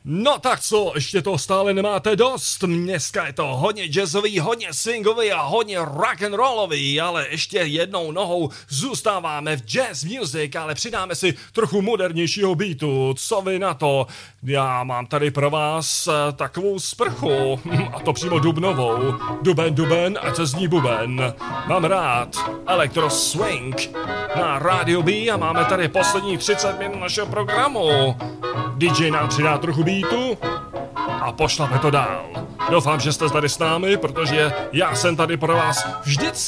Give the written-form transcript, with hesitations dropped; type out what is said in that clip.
No tak co, ještě to stále nemáte dost? Dneska je to hodně jazzový, hodně swingový a hodně rock'n'rollový, ale ještě jednou nohou zůstáváme v jazz music, ale přidáme si trochu modernějšího beatu. Co vy na to? Já mám tady pro vás takovou sprchu, a to přímo dubnovou. Duben, ať se zní buben. Mám rád Electro Swing na Radio B a máme tady poslední 30 minut našeho programu. DJ nám přidá trochu beatu a pošlape to dál. Doufám, že jste tady s námi, protože já jsem tady pro vás vždycky.